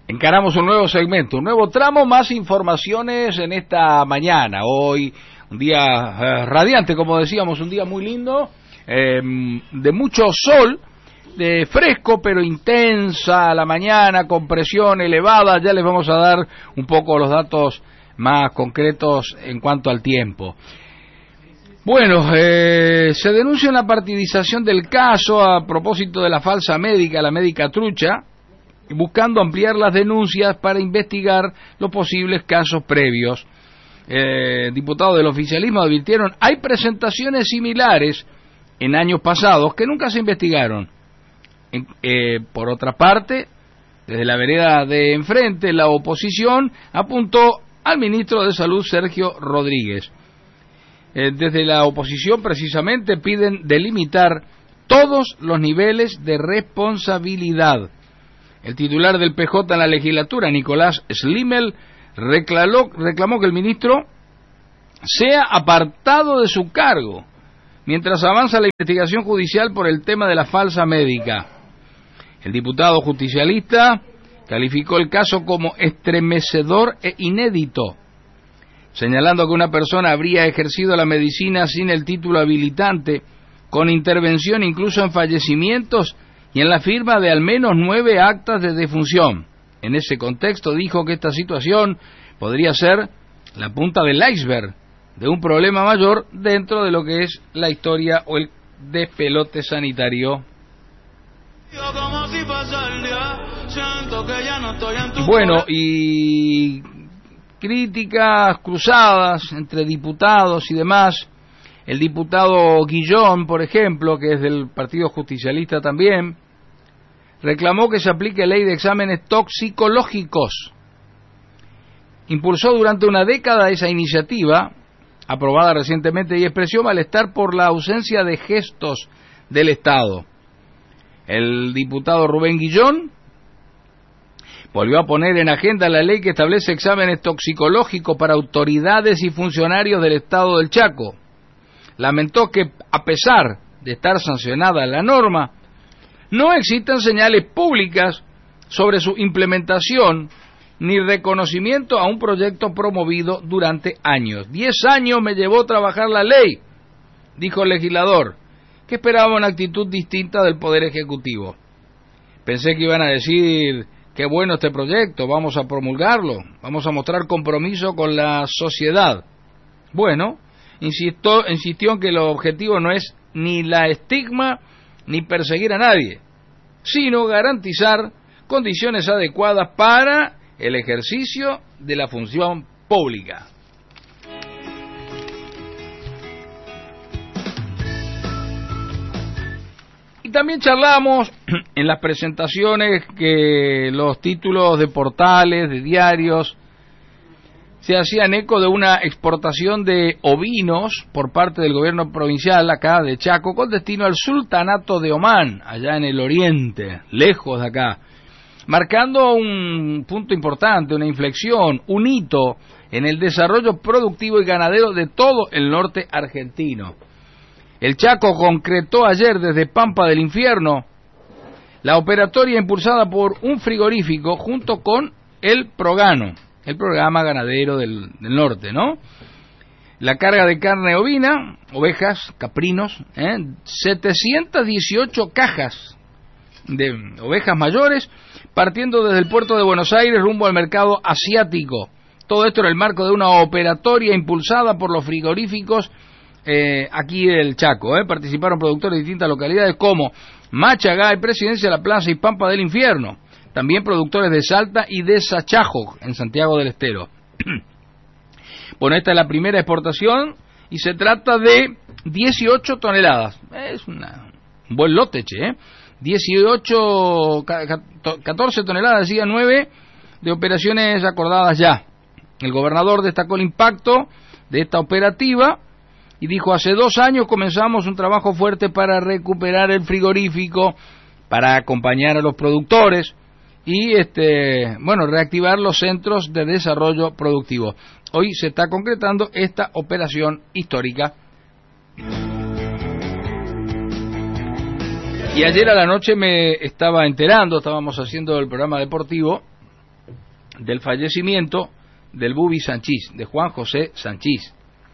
Encaramos un nuevo segmento, un nuevo tramo, más informaciones en esta mañana. Hoy, un día radiante, como decíamos, un día muy lindo, de mucho sol, de fresco pero intensa a la mañana, con presión elevada. Ya les vamos a dar un poco los datos más concretos en cuanto al tiempo. Bueno, se denuncia una partidización del caso a propósito de la falsa médica, la médica trucha, buscando ampliar las denuncias para investigar los posibles casos previos. Diputados del oficialismo advirtieron, hay presentaciones similares en años pasados que nunca se investigaron. Por otra parte, desde la vereda de enfrente, la oposición apuntó al ministro de Salud, Sergio Rodríguez. Desde la oposición, precisamente, piden delimitar todos los niveles de responsabilidad. El titular del PJ en la legislatura, Nicolás Slimel, reclamó que el ministro sea apartado de su cargo mientras avanza la investigación judicial por el tema de la falsa médica. El diputado justicialista calificó el caso como estremecedor e inédito, señalando que una persona habría ejercido la medicina sin el título habilitante, con intervención incluso en fallecimientos y en la firma de al menos 9 actas de defunción. En ese contexto dijo que esta situación podría ser la punta del iceberg de un problema mayor dentro de lo que es la historia o el despelote sanitario. Bueno, y críticas cruzadas entre diputados y demás. El diputado Guillón, por ejemplo, que es del Partido Justicialista también, reclamó que se aplique ley de exámenes toxicológicos. Impulsó durante una década esa iniciativa, aprobada recientemente, y expresó malestar por la ausencia de gestos del Estado. El diputado Rubén Guillón volvió a poner en agenda la ley que establece exámenes toxicológicos para autoridades y funcionarios del Estado del Chaco. Lamentó que, a pesar de estar sancionada la norma, no existen señales públicas sobre su implementación ni reconocimiento a un proyecto promovido durante años. 10 años me llevó a trabajar la ley, dijo el legislador, que esperaba una actitud distinta del Poder Ejecutivo. Pensé que iban a decir, qué bueno este proyecto, vamos a promulgarlo, vamos a mostrar compromiso con la sociedad. Bueno, insistió en que el objetivo no es ni la estigma ni perseguir a nadie, sino garantizar condiciones adecuadas para el ejercicio de la función pública. Y también charlamos en las presentaciones que los títulos de portales, de diarios, se hacían eco de una exportación de ovinos por parte del gobierno provincial acá de Chaco con destino al sultanato de Omán, allá en el oriente, lejos de acá, marcando un punto importante, una inflexión, un hito en el desarrollo productivo y ganadero de todo el norte argentino. El Chaco concretó ayer desde Pampa del Infierno la operatoria impulsada por un frigorífico junto con el Progano, el programa ganadero del norte, ¿no? La carga de carne ovina, ovejas, caprinos, 718 cajas de ovejas mayores, partiendo desde el puerto de Buenos Aires rumbo al mercado asiático. Todo esto en el marco de una operatoria impulsada por los frigoríficos aquí del Chaco. Participaron productores de distintas localidades como Machagay, Presidencia de la Plaza y Pampa del Infierno. También productores de Salta y de Sachajo, en Santiago del Estero. Bueno, esta es la primera exportación y se trata de 18 toneladas. Es un buen lote, 14 toneladas, decía 9 de operaciones acordadas ya. El gobernador destacó el impacto de esta operativa y dijo, hace 2 años comenzamos un trabajo fuerte para recuperar el frigorífico, para acompañar a los productores y reactivar los centros de desarrollo productivo. Hoy se está concretando esta operación histórica. Y ayer a la noche me estaba enterando, estábamos haciendo el programa deportivo del fallecimiento del Bubi Sanchís, de Juan José Sanchís.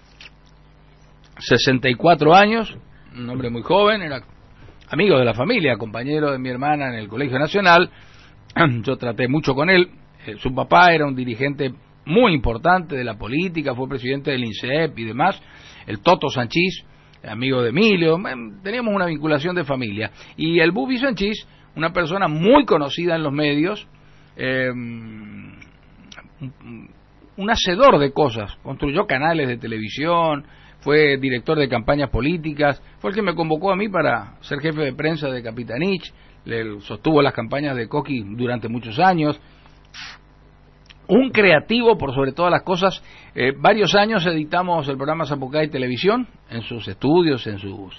64 años, un hombre muy joven, era amigo de la familia, compañero de mi hermana en el Colegio Nacional. Yo traté mucho con él. Su papá era un dirigente muy importante de la política, fue presidente del INSEP y demás, el Toto Sanchís, amigo de Emilio. Teníamos una vinculación de familia. Y el Bubi Sanchís, una persona muy conocida en los medios, un hacedor de cosas, construyó canales de televisión, fue director de campañas políticas, fue el que me convocó a mí para ser jefe de prensa de Capitanich, le sostuvo las campañas de Coqui durante muchos años, un creativo por sobre todas las cosas. Varios años editamos el programa Zapucay Televisión en sus estudios, en su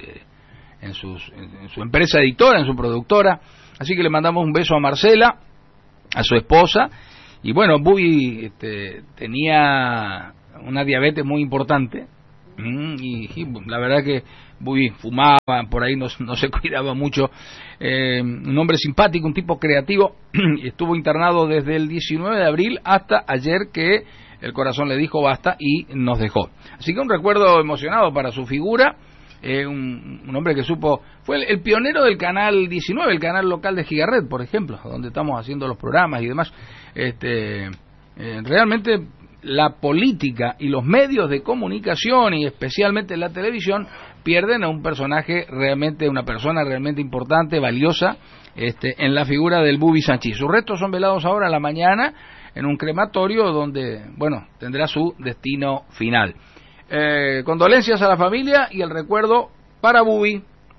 empresa editora, en su productora, así que le mandamos un beso a Marcela, a su esposa. Y bueno, Bubi tenía una diabetes muy importante, y la verdad que Bubi fumaba, por ahí no se cuidaba mucho, un hombre simpático, un tipo creativo, y estuvo internado desde el 19 de abril hasta ayer, que el corazón le dijo basta y nos dejó. Así que un recuerdo emocionado para su figura, un hombre que supo, fue el pionero del Canal 19, el canal local de Gigaret, por ejemplo, donde estamos haciendo los programas y demás. Realmente la política y los medios de comunicación, y especialmente la televisión, pierden a un personaje realmente, una persona realmente importante, valiosa, en la figura del Bubi Sanchís. Sus restos son velados ahora a la mañana en un crematorio donde, bueno, tendrá su destino final. Condolencias a la familia y el recuerdo para Bubi.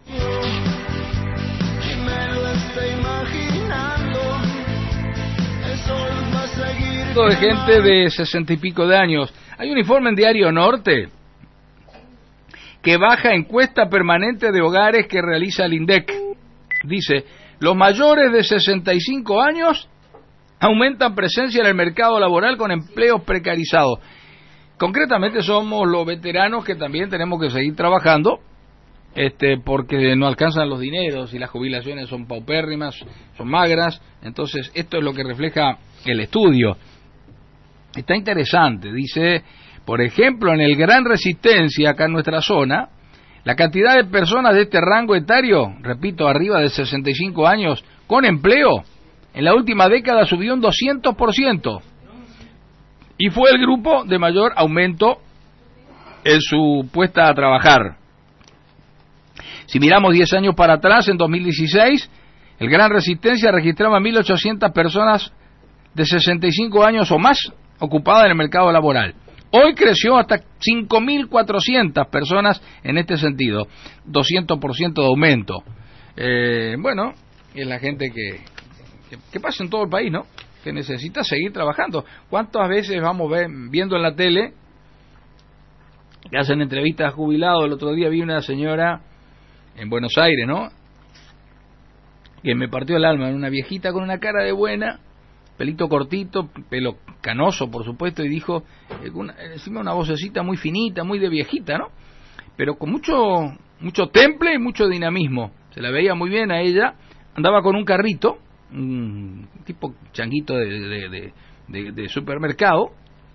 De gente de 60 y pico de años. Hay un informe en Diario Norte que baja encuesta permanente de hogares que realiza el INDEC. Dice, los mayores de 65 años aumentan presencia en el mercado laboral con empleos precarizados. Concretamente somos los veteranos que también tenemos que seguir trabajando, porque no alcanzan los dineros y las jubilaciones son paupérrimas, son magras. Entonces esto es lo que refleja el estudio. Está interesante, dice, por ejemplo, en el Gran Resistencia, acá en nuestra zona, la cantidad de personas de este rango etario, repito, arriba de 65 años, con empleo, en la última década subió un 200%, y fue el grupo de mayor aumento en su puesta a trabajar. Si miramos 10 años para atrás, en 2016, el Gran Resistencia registraba 1.800 personas de 65 años o más ocupada en el mercado laboral. Hoy creció hasta 5.400 personas en este sentido, 200% de aumento. Bueno, es la gente que pasa en todo el país, ¿no? Que necesita seguir trabajando. ¿Cuántas veces vamos viendo en la tele que hacen entrevistas a jubilados? El otro día vi una señora en Buenos Aires, ¿no?, que me partió el alma, una viejita con una cara de buena, pelito cortito, pelo canoso, por supuesto, y dijo, encima una vocecita muy finita, muy de viejita, ¿no?, pero con mucho temple y mucho dinamismo. Se la veía muy bien a ella. Andaba con un carrito, un tipo changuito de supermercado,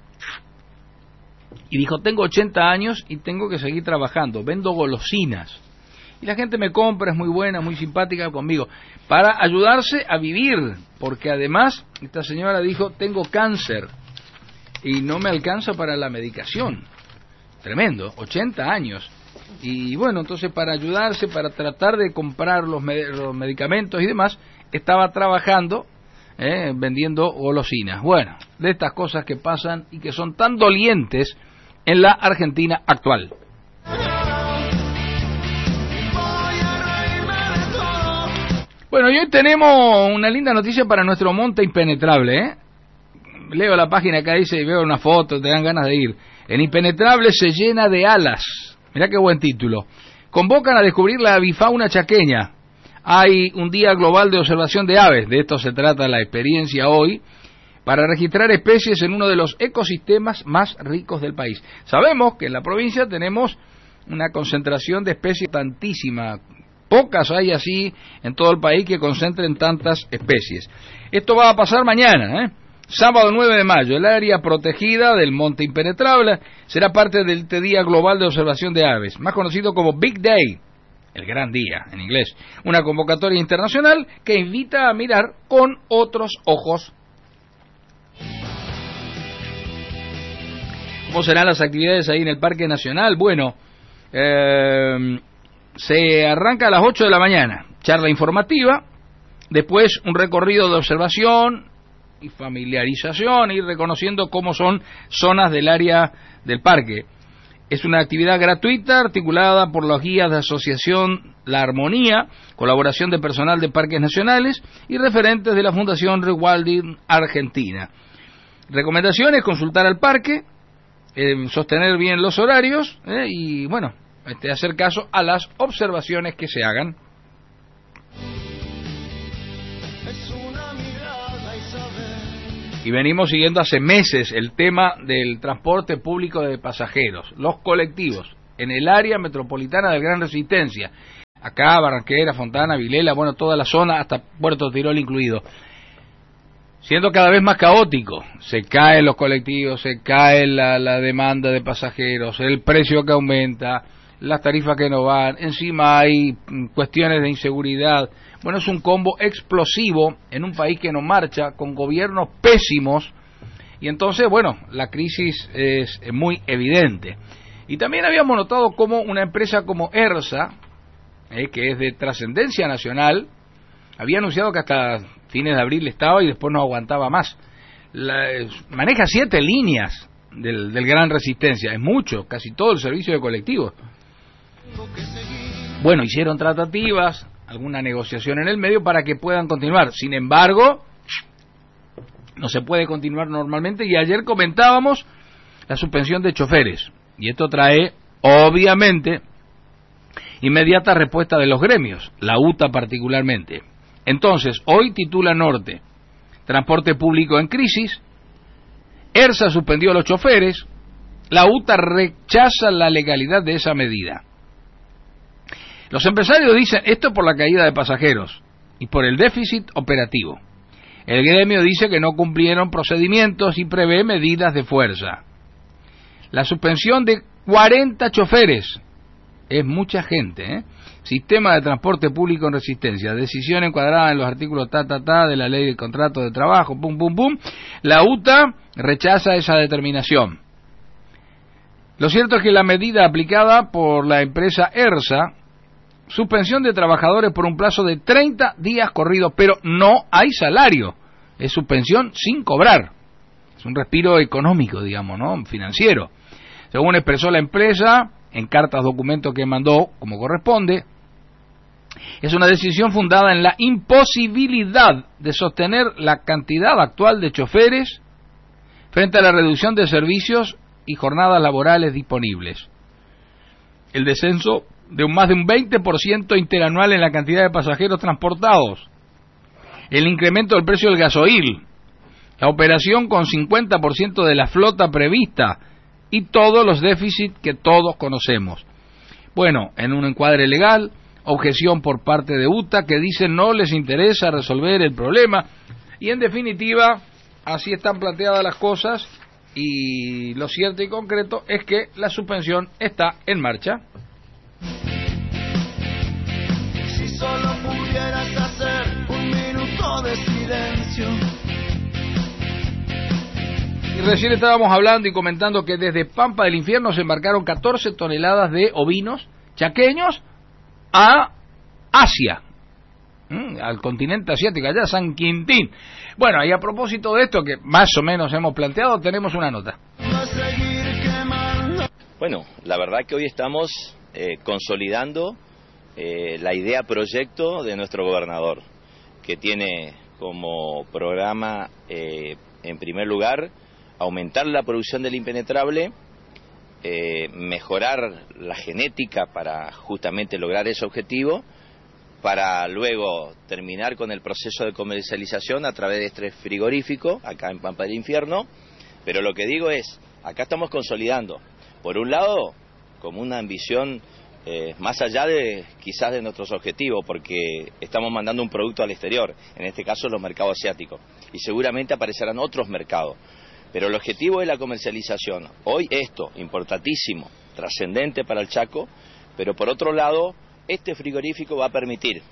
y dijo, tengo 80 años y tengo que seguir trabajando, vendo golosinas. Y la gente me compra, es muy buena, muy simpática conmigo, para ayudarse a vivir, porque además esta señora dijo, tengo cáncer y no me alcanza para la medicación. Tremendo, 80 años. Y bueno, entonces para ayudarse, para tratar de comprar los medicamentos y demás, estaba trabajando, vendiendo golosinas. Bueno, de estas cosas que pasan y que son tan dolientes en la Argentina actual. Bueno, y hoy tenemos una linda noticia para nuestro monte impenetrable, Leo la página acá, dice, y veo una foto, te dan ganas de ir. El impenetrable se llena de alas. Mirá qué buen título. Convocan a descubrir la avifauna chaqueña. Hay un día global de observación de aves. De esto se trata la experiencia hoy, para registrar especies en uno de los ecosistemas más ricos del país. Sabemos que en la provincia tenemos una concentración de especies tantísima. Pocas hay así en todo el país que concentren tantas especies. Esto va a pasar mañana, Sábado 9 de mayo, el área protegida del Monte Impenetrable será parte del Día Global de Observación de Aves, más conocido como Big Day, el gran día en inglés, una convocatoria internacional que invita a mirar con otros ojos. ¿Cómo serán las actividades ahí en el Parque Nacional? Bueno, se arranca a las 8 de la mañana, charla informativa, después un recorrido de observación y familiarización, ir reconociendo cómo son zonas del área del parque. Es una actividad gratuita articulada por los guías de asociación La Armonía, colaboración de personal de parques nacionales y referentes de la Fundación Rewilding Argentina. Recomendaciones: consultar al parque, sostener bien los horarios y bueno, hacer caso a las observaciones que se hagan. Y venimos siguiendo hace meses el tema del transporte público de pasajeros, los colectivos, en el área metropolitana de Gran Resistencia, acá, Barranquera, Fontana, Vilela, bueno, toda la zona, hasta Puerto Tirol incluido, siendo cada vez más caótico. Se caen los colectivos, se cae la demanda de pasajeros, el precio que aumenta, las tarifas que no van, encima hay cuestiones de inseguridad. Bueno, es un combo explosivo en un país que no marcha, con gobiernos pésimos, y entonces, bueno, la crisis es muy evidente. Y también habíamos notado cómo una empresa como ERSA, que es de trascendencia nacional, había anunciado que hasta fines de abril estaba y después no aguantaba más. Maneja 7 líneas del Gran Resistencia, es mucho, casi todo el servicio de colectivos. Bueno, hicieron tratativas, alguna negociación en el medio para que puedan continuar. Sin embargo, no se puede continuar normalmente, y ayer comentábamos la suspensión de choferes. Y esto trae, obviamente, inmediata respuesta de los gremios, la UTA particularmente. Entonces, hoy titula Norte: transporte público en crisis, ERSA suspendió a los choferes, la UTA rechaza la legalidad de esa medida. Los empresarios dicen esto por la caída de pasajeros y por el déficit operativo. El gremio dice que no cumplieron procedimientos y prevé medidas de fuerza. La suspensión de 40 choferes es mucha gente, ¿eh? Sistema de transporte público en resistencia, decisión encuadrada en los artículos de la ley del contrato de trabajo, pum pum pum. La UTA rechaza esa determinación. Lo cierto es que la medida aplicada por la empresa ERSA, suspensión de trabajadores por un plazo de 30 días corridos, pero no hay salario, es suspensión sin cobrar, es un respiro económico, digamos, ¿no? Financiero. Según expresó la empresa en cartas documentos que mandó como corresponde, es una decisión fundada en la imposibilidad de sostener la cantidad actual de choferes frente a la reducción de servicios y jornadas laborales disponibles. El descenso de más de un 20% interanual en la cantidad de pasajeros transportados, el incremento del precio del gasoil, la operación con 50% de la flota prevista y todos los déficits que todos conocemos. Bueno, en un encuadre legal, objeción por parte de UTA que dice no les interesa resolver el problema, y en definitiva así están planteadas las cosas, y lo cierto y concreto es que la suspensión está en marcha. Si solo pudieras hacer un minuto de silencio. Y recién estábamos hablando y comentando que desde Pampa del Infierno se embarcaron 14 toneladas de ovinos chaqueños a Asia, al continente asiático, allá San Quintín. Bueno, y a propósito de esto que más o menos hemos planteado, tenemos una nota. Bueno, la verdad que hoy estamos consolidando la idea proyecto de nuestro gobernador, que tiene como programa, en primer lugar, aumentar la producción del impenetrable, mejorar la genética para justamente lograr ese objetivo, para luego terminar con el proceso de comercialización a través de este frigorífico, acá en Pampa del Infierno. Pero lo que digo es, acá estamos consolidando, por un lado, como una ambición más allá de quizás de nuestros objetivos, porque estamos mandando un producto al exterior, en este caso los mercados asiáticos. y seguramente aparecerán otros mercados. Pero el objetivo es la comercialización. Hoy esto, importantísimo, trascendente para el Chaco, pero por otro lado, este frigorífico va a permitir,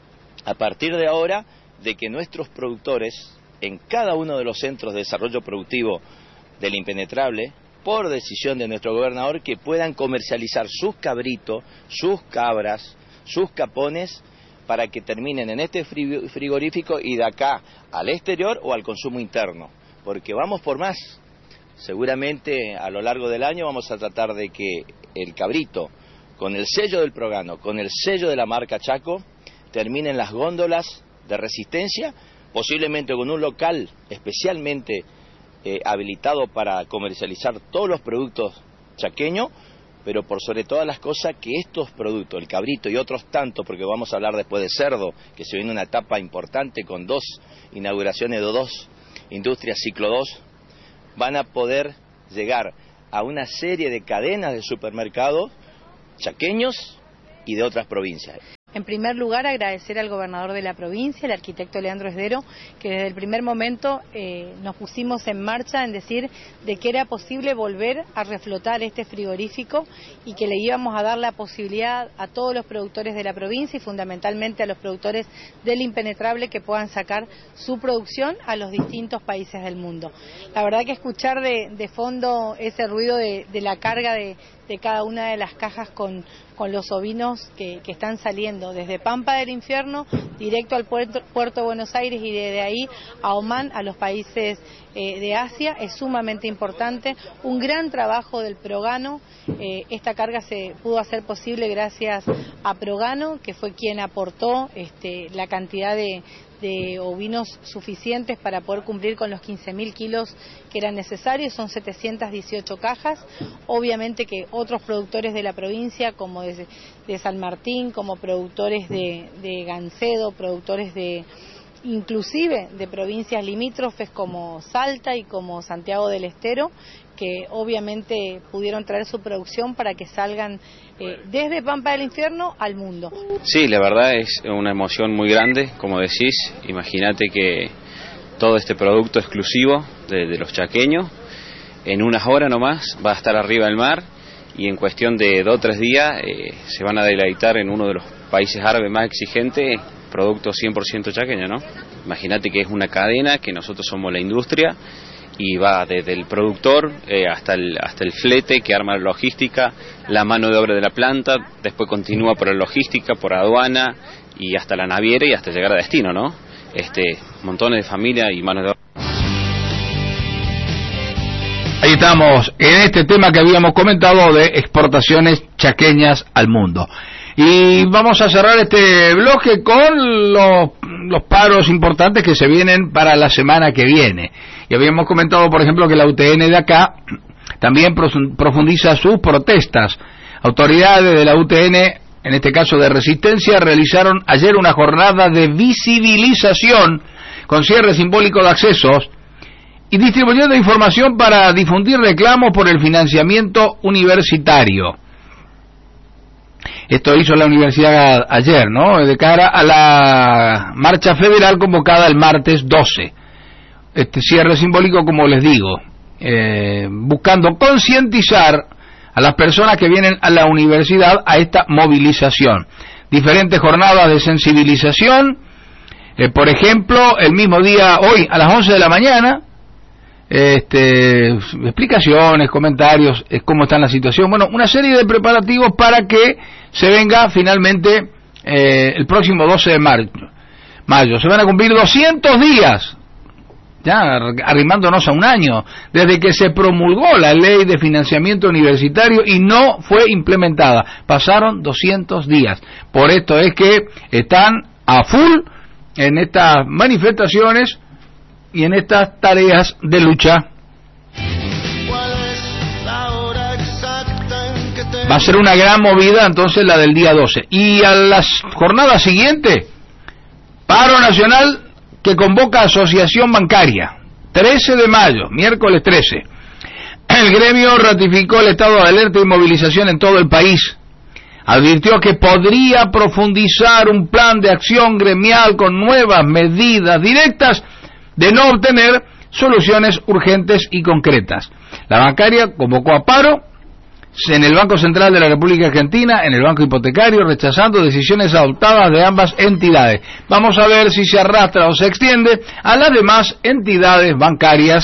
a partir de ahora, de que nuestros productores, en cada uno de los centros de desarrollo productivo del Impenetrable, por decisión de nuestro gobernador, que puedan comercializar sus cabritos, sus cabras, sus capones, para que terminen en este frigorífico y de acá al exterior o al consumo interno, porque vamos por más. Seguramente a lo largo del año vamos a tratar de que el cabrito, con el sello del Progano, con el sello de la marca Chaco, termine en las góndolas de Resistencia, posiblemente con un local especialmente habilitado para comercializar todos los productos chaqueños, pero por sobre todas las cosas que estos productos, el cabrito y otros tantos, porque vamos a hablar después de cerdo, que se viene una etapa importante con 2 inauguraciones de 2 industrias ciclo 2, van a poder llegar a una serie de cadenas de supermercados chaqueños y de otras provincias. En primer lugar, agradecer al gobernador de la provincia, el arquitecto Leandro Esdero, que desde el primer momento nos pusimos en marcha en decir de que era posible volver a reflotar este frigorífico y que le íbamos a dar la posibilidad a todos los productores de la provincia y fundamentalmente a los productores del Impenetrable que puedan sacar su producción a los distintos países del mundo. La verdad que escuchar de fondo ese ruido de la carga de cada una de las cajas con los ovinos que están saliendo desde Pampa del Infierno directo al puerto de Buenos Aires y desde ahí a Omán, a los países de Asia, es sumamente importante. Un gran trabajo del Progano. Esta carga se pudo hacer posible gracias a Progano, que fue quien aportó la cantidad de ovinos suficientes para poder cumplir con los 15.000 kilos que eran necesarios. Son 718 cajas. Obviamente que otros productores de la provincia, como de San Martín, como productores de Gancedo, productores inclusive de provincias limítrofes como Salta y como Santiago del Estero, que obviamente pudieron traer su producción para que salgan desde Pampa del Infierno al mundo. Sí, la verdad es una emoción muy grande, como decís. Imagínate que todo este producto exclusivo de los chaqueños, en unas horas nomás va a estar arriba del mar y en cuestión de 2 o 3 días se van a deleitar en uno de los países árabes más exigentes, producto 100% chaqueño, ¿no? Imagínate que es una cadena, que nosotros somos la industria y va desde el productor hasta el flete que arma la logística, la mano de obra de la planta, después continúa por la logística, por aduana y hasta la naviera y hasta llegar a destino, ¿no? Montones de familia y manos de obra. Ahí estamos en este tema que habíamos comentado de exportaciones chaqueñas al mundo. Y vamos a cerrar este bloque con los paros importantes que se vienen para la semana que viene. Y habíamos comentado, por ejemplo, que la UTN de acá también profundiza sus protestas. Autoridades de la UTN, en este caso de Resistencia, realizaron ayer una jornada de visibilización con cierre simbólico de accesos y distribuyendo información para difundir reclamos por el financiamiento universitario. Esto hizo la universidad ayer, ¿no? De cara a la marcha federal convocada el martes 12. Cierre simbólico, como les digo, buscando concientizar a las personas que vienen a la universidad a esta movilización. Diferentes jornadas de sensibilización, por ejemplo, el mismo día, hoy, a las 11 de la mañana, explicaciones, comentarios, cómo está la situación, bueno, una serie de preparativos para que se venga finalmente el próximo 12 de mayo. Se van a cumplir 200 días, ya arrimándonos a un año, desde que se promulgó la ley de financiamiento universitario y no fue implementada. Pasaron 200 días. Por esto es que están a full en estas manifestaciones y en estas tareas de lucha. Va a ser una gran movida entonces la del día 12. Y a las jornadas siguientes, paro nacional que convoca Asociación Bancaria, 13 de mayo, miércoles 13. El gremio ratificó el estado de alerta y movilización en todo el país. Advirtió que podría profundizar un plan de acción gremial con nuevas medidas directas de no obtener soluciones urgentes y concretas. La bancaria convocó a paro en el Banco Central de la República Argentina, en el Banco Hipotecario, rechazando decisiones adoptadas de ambas entidades. Vamos a ver si se arrastra o se extiende a las demás entidades bancarias.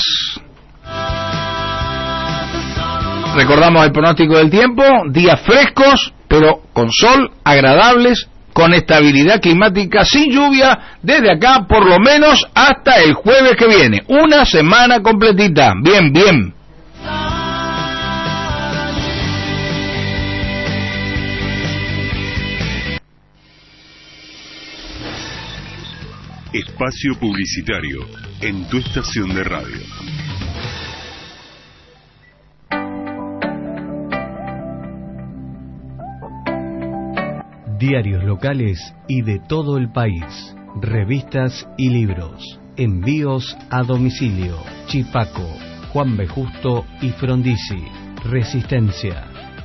Recordamos el pronóstico del tiempo: días frescos, pero con sol, agradables, con estabilidad climática, sin lluvia, desde acá por lo menos hasta el jueves que viene. Una semana completita. Bien, bien. Espacio publicitario en tu estación de radio. Diarios locales y de todo el país, revistas y libros, envíos a domicilio. Chipaco, Juan B. Justo y Frondizi. Resistencia.